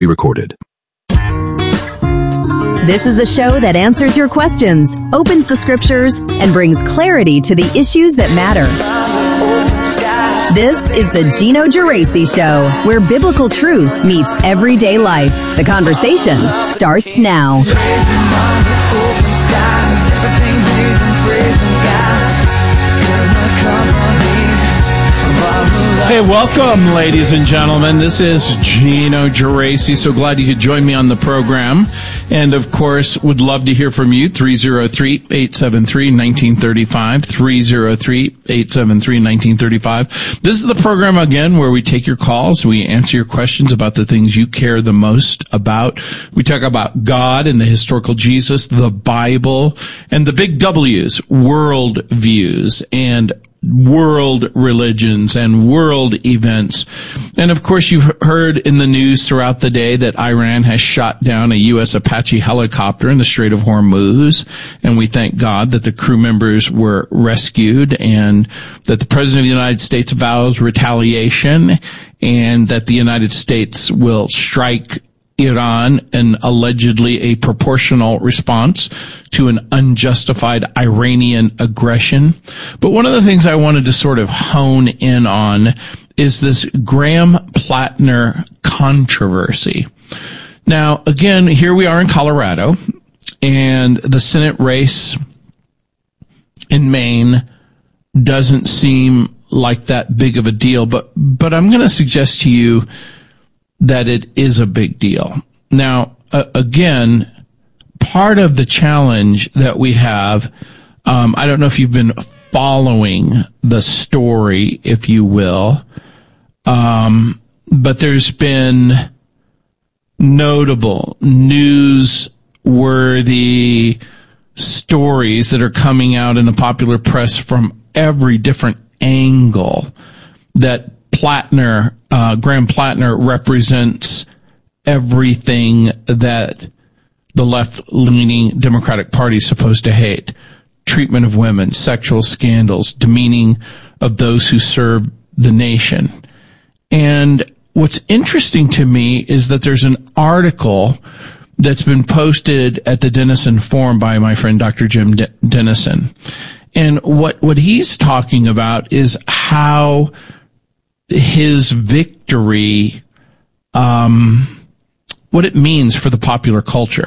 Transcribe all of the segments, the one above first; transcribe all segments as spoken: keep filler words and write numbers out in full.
be recorded. This is the show that answers your questions, opens the scriptures, and brings clarity to the issues that matter. This is the Gino Geraci Show, where biblical truth meets everyday life. The conversation starts now. Hey, welcome, ladies and gentlemen. This is Gino Geraci. So glad you could join me on the program. And, of course, would love to hear from you. three oh three, eight seven three, one nine three five. three oh three, eight seven three, one nine three five. This is the program, again, where we take your calls. We answer your questions about the things you care the most about. We talk about God and the historical Jesus, the Bible, and the big W's, world views, and world religions and world events. And of course, you've heard in the news throughout the day that Iran has shot down a U S Apache helicopter in the Strait of Hormuz. And we thank God that the crew members were rescued and that the President of the United States vows retaliation and that the United States will strike Iran in allegedly a proportional response to an unjustified Iranian aggression. But one of the things I wanted to sort of hone in on is this Graham Plattner controversy. Now, again, here we are in Colorado, and the Senate race in Maine doesn't seem like that big of a deal, but, but I'm going to suggest to you that it is a big deal. Now, uh, again, part of the challenge that we have, um, I don't know if you've been following the story, if you will, um, but there's been notable, newsworthy stories that are coming out in the popular press from every different angle that Plattner, uh, Graham Plattner represents everything that the left-leaning Democratic Party is supposed to hate. Treatment of women, sexual scandals, demeaning of those who serve the nation. And what's interesting to me is that there's an article that's been posted at the Denison Forum by my friend Doctor Jim De- Denison. And what, what he's talking about is how his victory, um, what it means for the popular culture.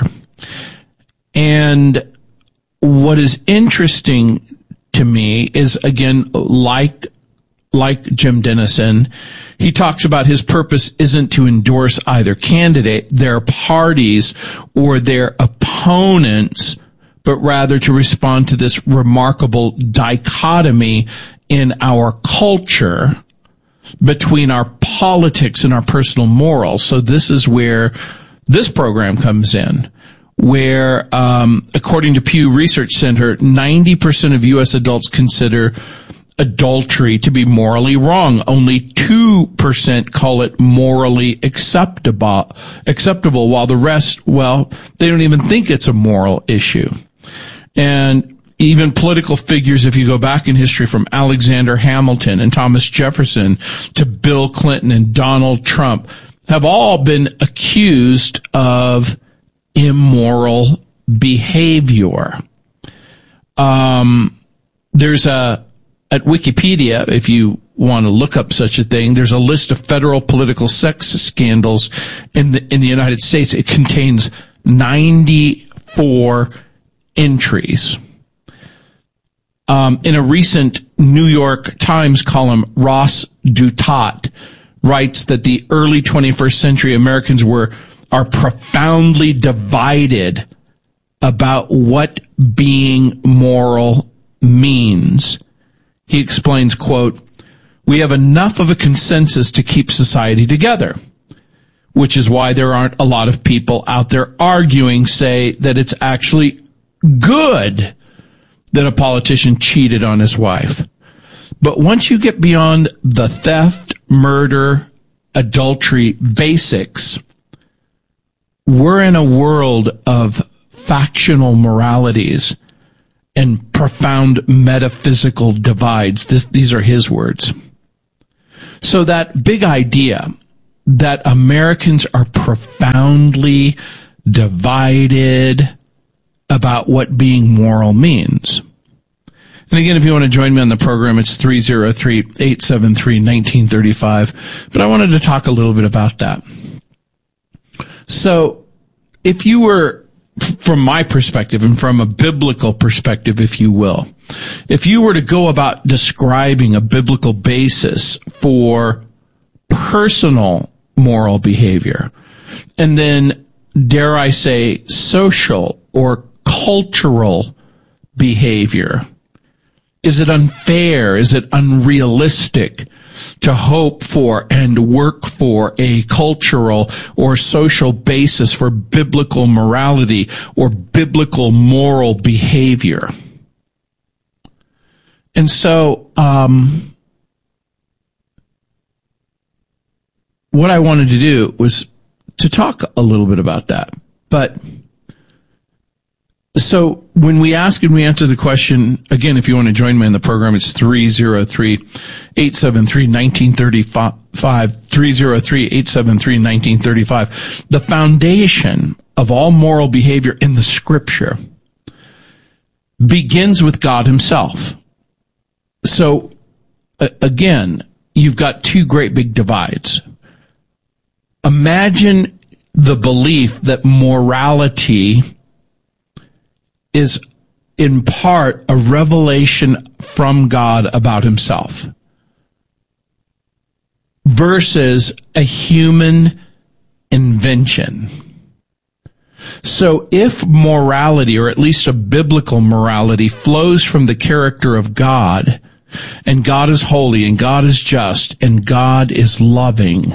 And what is interesting to me is, again, like, like Jim Denison, he talks about his purpose isn't to endorse either candidate, their parties, or their opponents, but rather to respond to this remarkable dichotomy in our culture between our politics and our personal morals. So this is where this program comes in, where, um, according to Pew Research Center, ninety percent of U S adults consider adultery to be morally wrong. Only two percent call it morally acceptable, acceptable, while the rest, well, they don't even think it's a moral issue. And even political figures, if you go back in history, from Alexander Hamilton and Thomas Jefferson to Bill Clinton and Donald Trump, have all been accused of immoral behavior. Um, there's a, at Wikipedia, if you want to look up such a thing, there's a list of federal political sex scandals in the, in the United States. It contains ninety-four entries. Um, in a recent New York Times column, Ross Douthat writes that the early twenty-first century Americans were, are profoundly divided about what being moral means. He explains, quote, "We have enough of a consensus to keep society together, which is why there aren't a lot of people out there arguing, say, that it's actually good that a politician cheated on his wife. But once you get beyond the theft, murder, adultery basics, we're in a world of factional moralities and profound metaphysical divides." This, these are his words. So that big idea that Americans are profoundly divided about what being moral means. And again, if you want to join me on the program, it's three oh three, eight seven three, one nine three five. But I wanted to talk a little bit about that. So if you were, from my perspective and from a biblical perspective, if you will, if you were to go about describing a biblical basis for personal moral behavior, and then, dare I say, social or cultural behavior, is it unfair? Is it unrealistic to hope for and work for a cultural or social basis for biblical morality or biblical moral behavior? And so, um, what I wanted to do was to talk a little bit about that. But so when we ask and we answer the question, again, if you want to join me in the program, it's three oh three, eight seven three, one nine three five, three oh three, eight seven three, one nine three five. The foundation of all moral behavior in the Scripture begins with God himself. So, again, you've got two great big divides. Imagine the belief that morality is in part a revelation from God about himself versus a human invention. So if morality, or at least a biblical morality, flows from the character of God, and God is holy, and God is just, and God is loving,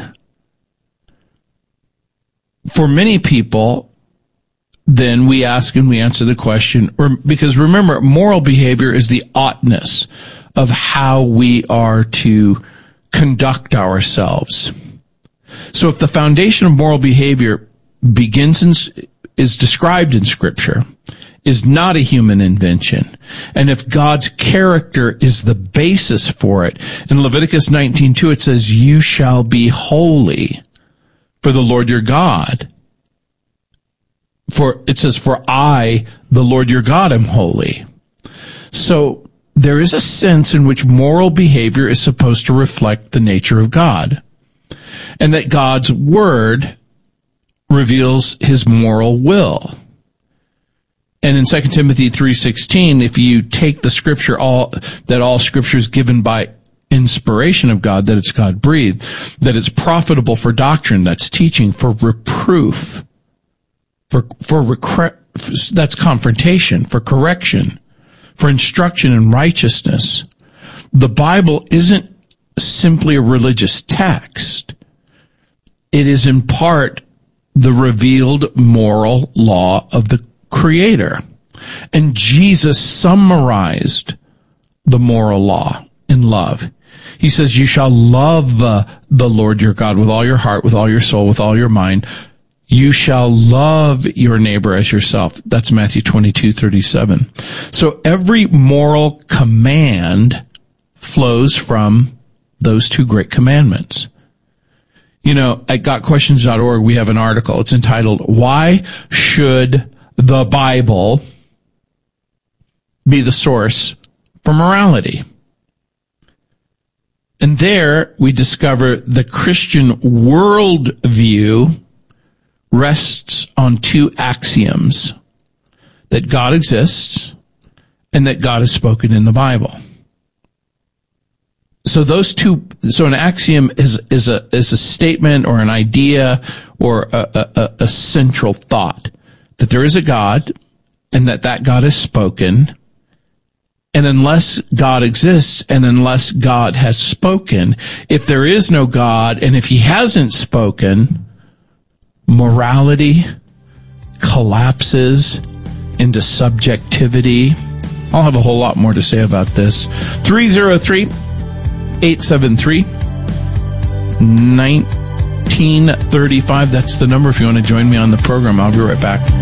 for many people, then we ask and we answer the question, because remember, moral behavior is the oughtness of how we are to conduct ourselves. So if the foundation of moral behavior begins in, is described in Scripture, is not a human invention, and if God's character is the basis for it, in Leviticus nineteen two it says, "You shall be holy for the Lord your God." For it says, "For I, the Lord your God, am holy." So there is a sense in which moral behavior is supposed to reflect the nature of God, and that God's word reveals his moral will. And in Second Timothy three sixteen, if you take the scripture, all that all scripture is given by inspiration of God, that it's God breathed, that it's profitable for doctrine, that's teaching, for reproof, for for recre- that's confrontation, for correction, for instruction in righteousness. The Bible isn't simply a religious text. It is in part the revealed moral law of the Creator. And Jesus summarized the moral law in love. He says, "You shall love uh, the Lord your God with all your heart, with all your soul, with all your mind. You shall love your neighbor as yourself." That's Matthew twenty-two thirty-seven. So every moral command flows from those two great commandments. You know, at got questions dot org, we have an article. It's entitled, "Why Should the Bible Be the Source for Morality?" And there we discover the Christian worldview rests on two axioms: that God exists and that God is spoken in the Bible. So those two, so an axiom is, is a, is a statement or an idea or a, a, a central thought that there is a God and that that God is spoken. And unless God exists and unless God has spoken, if there is no God and if he hasn't spoken, morality collapses into subjectivity. I'll have a whole lot more to say about this. three oh three, eight seven three, one nine three five. That's the number if you want to join me on the program. I'll be right back.